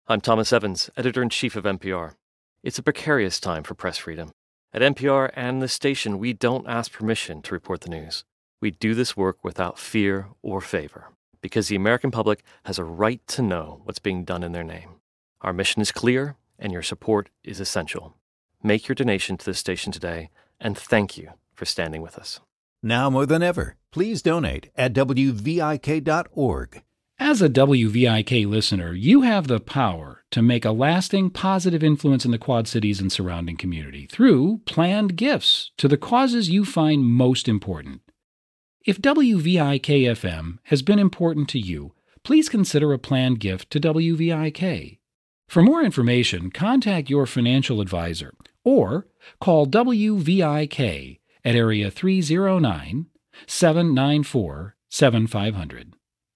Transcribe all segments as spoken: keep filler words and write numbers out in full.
I'm Thomas Evans, editor-in-chief of N P R. It's a precarious time for press freedom. At N P R and this station, we don't ask permission to report the news. We do this work without fear or favor, because the American public has a right to know what's being done in their name. Our mission is clear, and your support is essential. Make your donation to this station today, and thank you for standing with us. Now more than ever, please donate at W V I K dot org. As a W V I K listener, you have the power to make a lasting positive influence in the Quad Cities and surrounding community through planned gifts to the causes you find most important. If W V I K F M has been important to you, please consider a planned gift to W V I K. For more information, contact your financial advisor or call W V I K at area three oh nine, seven nine four, seven five zero zero.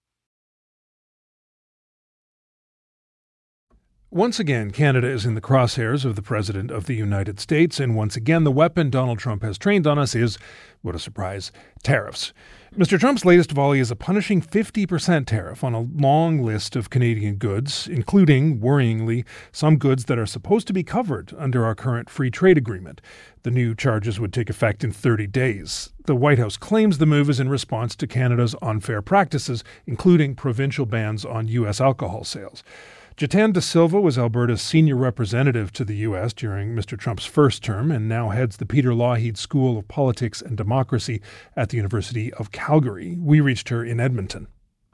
Once again, Canada is in the crosshairs of the President of the United States, and once again, the weapon Donald Trump has trained on us is, what a surprise, tariffs. Mister Trump's latest volley is a punishing fifty percent tariff on a long list of Canadian goods, including, worryingly, some goods that are supposed to be covered under our current free trade agreement. The new charges would take effect in thirty days. The White House claims the move is in response to Canada's unfair practices, including provincial bans on U S alcohol sales. Jatan De Silva was Alberta's senior representative to the U S during Mister Trump's first term and now heads the Peter Lougheed School of Politics and Democracy at the University of Calgary. We reached her in Edmonton.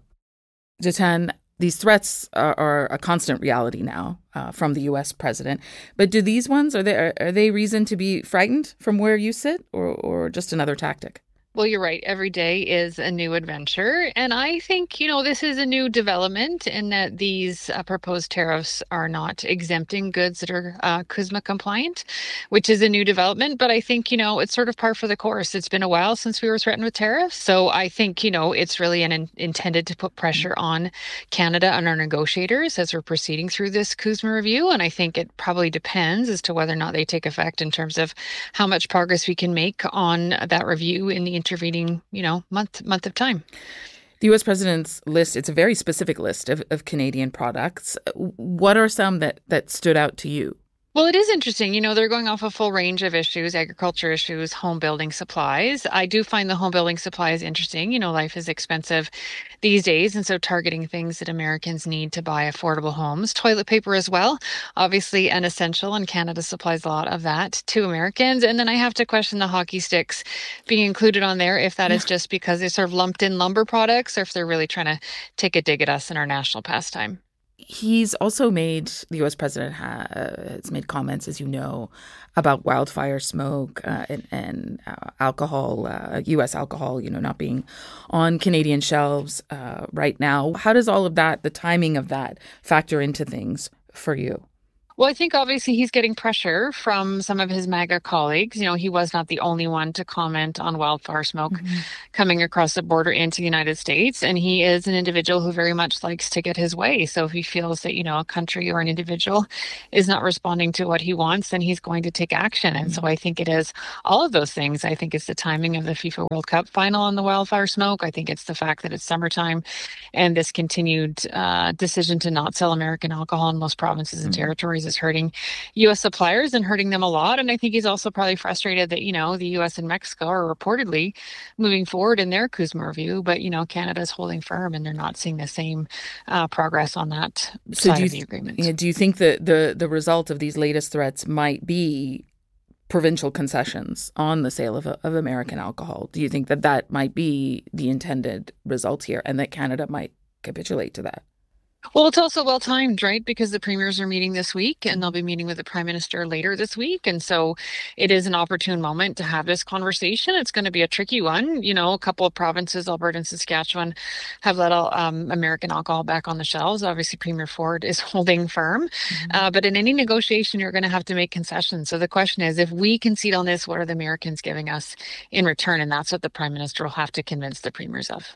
Jatan, these threats are, are a constant reality now uh, from the U S president. But do these ones, are they, are, are they reason to be frightened from where you sit, or, or just another tactic? Well, you're right. Every day is a new adventure. And I think, you know, this is a new development in that these uh, proposed tariffs are not exempting goods that are uh, C U S M A compliant, which is a new development. But I think, you know, it's sort of par for the course. It's been a while since we were threatened with tariffs. So I think, you know, it's really an in- intended to put pressure on Canada and our negotiators as we're proceeding through this C U S M A review. And I think it probably depends as to whether or not they take effect in terms of how much progress we can make on that review in the intervening, you know, month month of time. The U S president's list, it's a very specific list of, of Canadian products. What are some that, that stood out to you? Well, it is interesting. You know, they're going off a full range of issues, agriculture issues, home building supplies. I do find the home building supplies interesting. You know, life is expensive these days. And so targeting things that Americans need to buy affordable homes. Toilet paper as well, obviously an essential, and Canada supplies a lot of that to Americans. And then I have to question the hockey sticks being included on there, if that is just because they're sort of lumped in lumber products or if they're really trying to take a dig at us in our national pastime. He's also made, the U S president ha, has made comments, as you know, about wildfire smoke uh, and, and uh, alcohol, uh, U S alcohol, you know, not being on Canadian shelves uh, right now. How does all of that, the timing of that, factor into things for you? Well, I think obviously he's getting pressure from some of his MAGA colleagues. You know, he was not the only one to comment on wildfire smoke mm-hmm. coming across the border into the United States. And he is an individual who very much likes to get his way. So if he feels that, you know, a country or an individual is not responding to what he wants, then he's going to take action. And mm-hmm. so I think it is all of those things. I think it's the timing of the FIFA World Cup final on the wildfire smoke. I think it's the fact that it's summertime and this continued uh, decision to not sell American alcohol in most provinces and mm-hmm. territories is hurting U S suppliers and hurting them a lot. And I think he's also probably frustrated that, you know, the U S and Mexico are reportedly moving forward in their C U S M A review, but, you know, Canada's holding firm and they're not seeing the same uh, progress on that so side do you, of the agreement. Yeah, do you think that the, the result of these latest threats might be provincial concessions on the sale of, of American alcohol? Do you think that that might be the intended result here and that Canada might capitulate to that? Well, it's also well timed, right? Because the premiers are meeting this week and they'll be meeting with the prime minister later this week. And so it is an opportune moment to have this conversation. It's going to be a tricky one. You know, a couple of provinces, Alberta and Saskatchewan, have let um, American alcohol back on the shelves. Obviously, Premier Ford is holding firm. Mm-hmm. Uh, but in any negotiation, you're going to have to make concessions. So the question is, if we concede on this, what are the Americans giving us in return? And that's what the prime minister will have to convince the premiers of.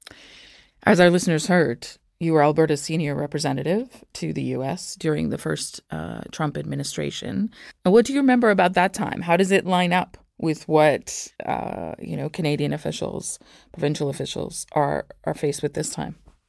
As our listeners heard, you were Alberta's senior representative to the U S during the first uh, Trump administration. What do you remember about that time? How does it line up with what uh, you know Canadian officials, provincial officials are are faced with this time?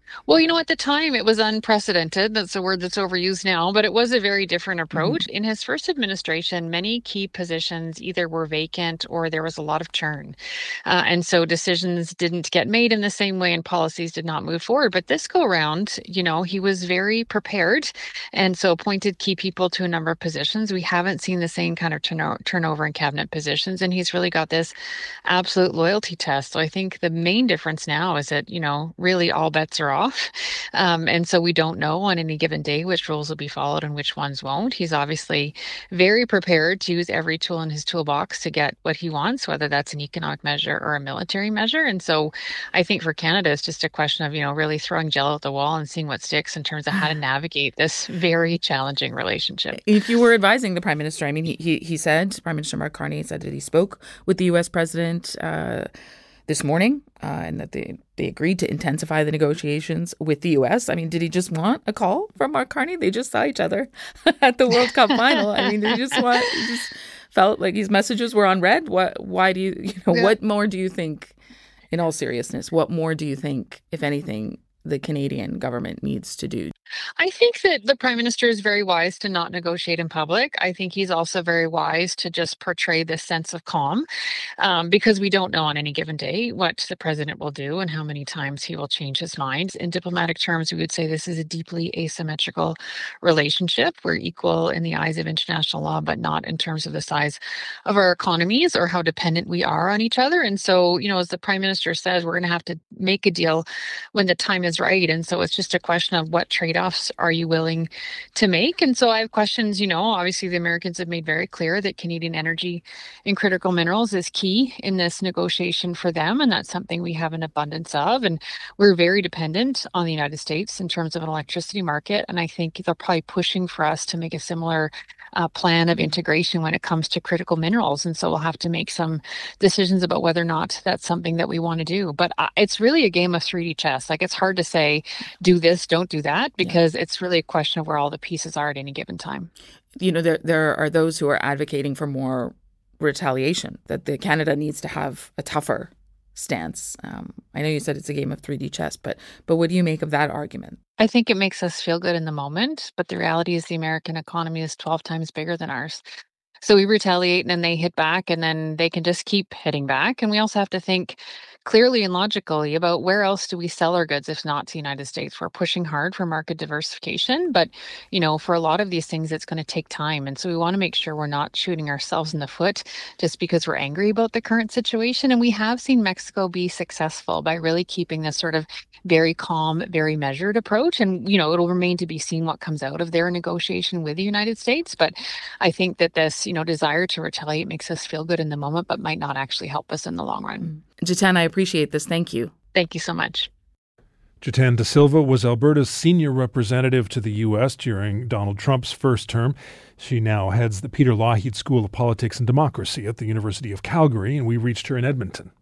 Well, you know, at the time it was unprecedented. That's a word that's overused now, but it was a very different approach. Mm-hmm. In his first administration, many key positions either were vacant or there was a lot of churn. Uh, and so decisions didn't get made in the same way and policies did not move forward. But this go round, you know, he was very prepared and so appointed key people to a number of positions. We haven't seen the same kind of turno- turnover in cabinet positions. And he's really got this absolute loyalty test. So I think the main difference now is that, you know, really all bets are off. Um, and so we don't know on any given day which rules will be followed and which ones won't. He's obviously very prepared to use every tool in his toolbox to get what he wants, whether that's an economic measure or a military measure. And so I think for Canada, it's just a question of, you know, really throwing gel at the wall and seeing what sticks in terms of how to navigate this very challenging relationship. If you were advising the Prime Minister, I mean, he he, he said, Prime Minister Mark Carney said that he spoke with the U S President uh, this morning uh, and that they, they agreed to intensify the negotiations with the U S. I mean, did he just want a call from Mark Carney? They just saw each other at the World Cup final. I mean, they just want, he just felt like his messages were on red. What, why do you, you know, yeah. what more do you think, in all seriousness, what more do you think, if anything, the Canadian government needs to do? I think that the Prime Minister is very wise to not negotiate in public. I think he's also very wise to just portray this sense of calm um, because we don't know on any given day what the President will do and how many times he will change his mind. In diplomatic terms, we would say this is a deeply asymmetrical relationship. We're equal in the eyes of international law, but not in terms of the size of our economies or how dependent we are on each other. And so, you know, as the Prime Minister says, we're going to have to make a deal when the time is right. And so it's just a question of what trade offs are you willing to make? And so I have questions, you know, obviously the Americans have made very clear that Canadian energy and critical minerals is key in this negotiation for them. And that's something we have an abundance of. And we're very dependent on the United States in terms of an electricity market. And I think they're probably pushing for us to make a similar uh, plan of integration when it comes to critical minerals. And so we'll have to make some decisions about whether or not that's something that we want to do. But uh, it's really a game of three D chess. Like, it's hard to say, do this, don't do that, because yeah. it's really a question of where all the pieces are at any given time. You know, there there are those who are advocating for more retaliation, that the Canada needs to have a tougher stance. Um, I know you said it's a game of three D chess, but but what do you make of that argument? I think it makes us feel good in the moment, but the reality is the American economy is twelve times bigger than ours. So we retaliate and then they hit back and then they can just keep hitting back. And we also have to think clearly and logically about where else do we sell our goods if not to the United States. We're pushing hard for market diversification, but you know, for a lot of these things, it's going to take time. And so we want to make sure we're not shooting ourselves in the foot just because we're angry about the current situation. And we have seen Mexico be successful by really keeping this sort of very calm, very measured approach. And, you know, it'll remain to be seen what comes out of their negotiation with the United States. But I think that this, you know, desire to retaliate makes us feel good in the moment, but might not actually help us in the long run. Jitan, I appreciate this. Thank you. Thank you so much. Jitan Da Silva was Alberta's senior representative to the U S during Donald Trump's first term. She now heads the Peter Lougheed School of Politics and Democracy at the University of Calgary, and we reached her in Edmonton.